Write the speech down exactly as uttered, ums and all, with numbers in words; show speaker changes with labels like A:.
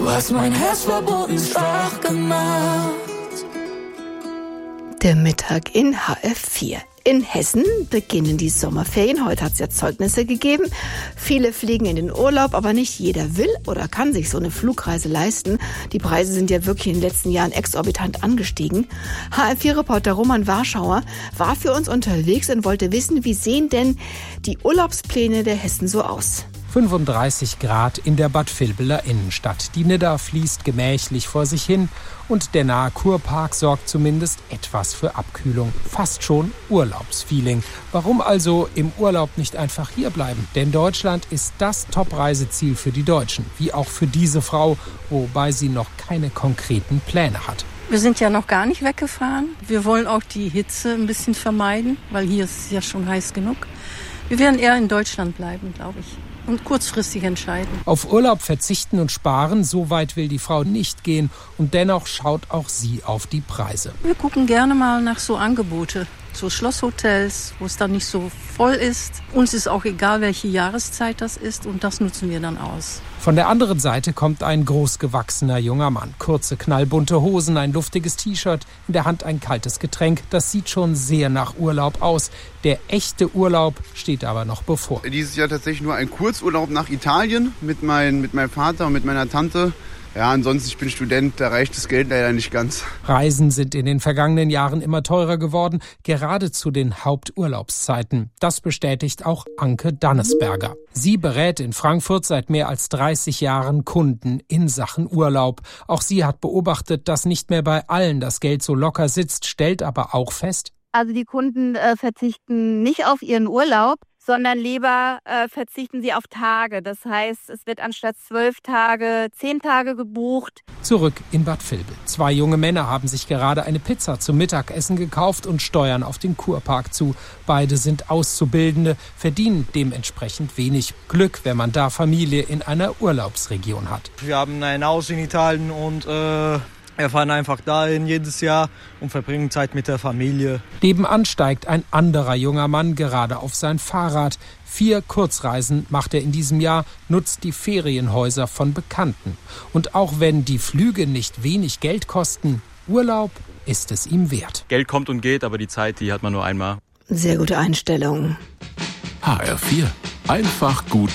A: Du hast mein Herz verboten schwach gemacht.
B: Der Mittag in H F vier. In Hessen beginnen die Sommerferien. Heute hat es ja Zeugnisse gegeben. Viele fliegen in den Urlaub, aber nicht jeder will oder kann sich so eine Flugreise leisten. Die Preise sind ja wirklich in den letzten Jahren exorbitant angestiegen. H F vier-Reporter Roman Warschauer war für uns unterwegs und wollte wissen, wie sehen denn die Urlaubspläne der Hessen so aus?
C: fünfunddreißig Grad in der Bad Vilbeler Innenstadt. Die Nidda fließt gemächlich vor sich hin und der nahe Kurpark sorgt zumindest etwas für Abkühlung. Fast schon Urlaubsfeeling. Warum also im Urlaub nicht einfach hierbleiben? Denn Deutschland ist das Top-Reiseziel für die Deutschen, wie auch für diese Frau, wobei sie noch keine konkreten Pläne hat.
D: Wir sind ja noch gar nicht weggefahren. Wir wollen auch die Hitze ein bisschen vermeiden, weil hier ist es ja schon heiß genug. Wir werden eher in Deutschland bleiben, glaube ich. Und kurzfristig entscheiden.
C: Auf Urlaub verzichten und sparen, so weit will die Frau nicht gehen. Und dennoch schaut auch sie auf die Preise.
D: Wir gucken gerne mal nach so Angebote, so Schlosshotels, wo es dann nicht so voll ist. Uns ist auch egal, welche Jahreszeit das ist und das nutzen wir dann aus.
C: Von der anderen Seite kommt ein großgewachsener junger Mann. Kurze, knallbunte Hosen, ein luftiges T-Shirt, in der Hand ein kaltes Getränk. Das sieht schon sehr nach Urlaub aus. Der echte Urlaub steht aber noch bevor.
E: Dieses Jahr tatsächlich nur ein Kurzurlaub nach Italien mit, mein, mit meinem Vater und mit meiner Tante. Ja, ansonsten, ich bin Student, da reicht das Geld leider nicht ganz.
C: Reisen sind in den vergangenen Jahren immer teurer geworden, gerade zu den Haupturlaubszeiten. Das bestätigt auch Anke Dannesberger. Sie berät in Frankfurt seit mehr als dreißig Jahren Kunden in Sachen Urlaub. Auch sie hat beobachtet, dass nicht mehr bei allen das Geld so locker sitzt, stellt aber auch fest:
F: Also die Kunden äh, verzichten nicht auf ihren Urlaub, sondern lieber äh, verzichten sie auf Tage. Das heißt, es wird anstatt zwölf Tage, zehn Tage gebucht.
C: Zurück in Bad Vilbel. Zwei junge Männer haben sich gerade eine Pizza zum Mittagessen gekauft und steuern auf den Kurpark zu. Beide sind Auszubildende, verdienen dementsprechend wenig. Glück, wenn man da Familie in einer Urlaubsregion hat.
G: Wir haben ein Haus in Italien und äh Wir fahren einfach dahin jedes Jahr und verbringen Zeit mit der Familie.
C: Nebenan steigt ein anderer junger Mann gerade auf sein Fahrrad. Vier Kurzreisen macht er in diesem Jahr, nutzt die Ferienhäuser von Bekannten. Und auch wenn die Flüge nicht wenig Geld kosten, Urlaub ist es ihm wert.
H: Geld kommt und geht, aber die Zeit, die hat man nur einmal.
B: Sehr gute Einstellung.
A: H R vier. Einfach gut